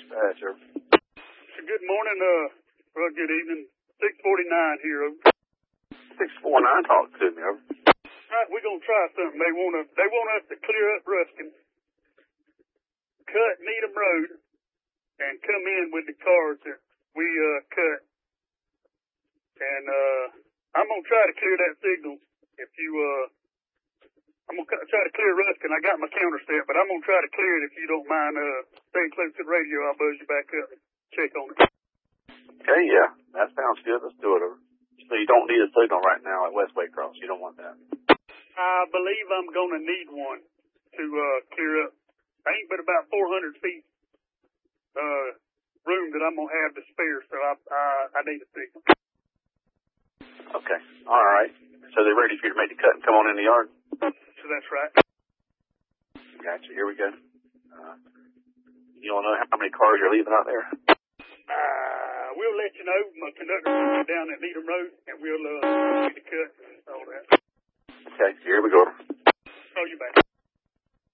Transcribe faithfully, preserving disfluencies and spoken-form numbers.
Uh, sure. So good morning, uh, well, good evening. six forty-nine here, over. six forty-nine, talk to me, over. All right, we're gonna try something. They want to, they want us to clear up Ruskin, cut Needham Road, and come in with the cars that we, uh, cut. And, uh, I'm gonna try to clear that signal. If you, uh, I'm gonna try to clear Ruskin. I got my counter set, but I'm gonna try to clear it if you don't mind, uh, staying close to the radio. I'll buzz you back up and check on it. Okay, yeah, that sounds good. Let's do it, over. So you don't need a signal right now at West Waycross. You don't want that. I believe I'm gonna need one to, uh, clear up. I ain't but about four hundred feet, uh, room that I'm gonna have to spare, so I, uh, I need a signal. Okay, all right. So they're ready for you to make the cut and come on in the yard? So that's right. Gotcha, here we go. Uh, you don't know how many cars you're leaving out there? Uh, we'll let you know. My conductor will be down at Needham Road, and we'll, uh, get the cut and all that. Okay, here we go.